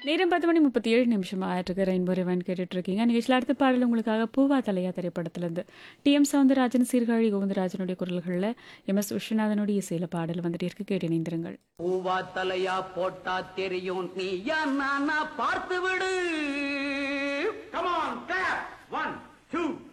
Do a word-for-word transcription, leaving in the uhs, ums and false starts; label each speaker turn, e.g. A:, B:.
A: நேரம் பத்து மணி முப்பத்தி ஏழு நிமிஷம் ஆயிட்டு ரெயின்போ ரெவன் கேட்டுட்டு இருக்கீங்க. நிகழ்ச்சியில் அடுத்த பாடல் உங்களுக்காக பூவா தலையா திரைப்படத்திலிருந்து டி எம் சவுந்தரராஜன், சீர்காழி கோவிந்தராஜனுடைய குரல்களில் எம் எஸ் விஸ்வநாதனுடைய இசையில பாடல் வந்துட்டு இருக்கு. கேட்டு இணைந்திருங்கள்.
B: பூவா தலையா போட்டா தெரியும் நீயா நானா பார்த்து விடு. Come on, clap. One, two.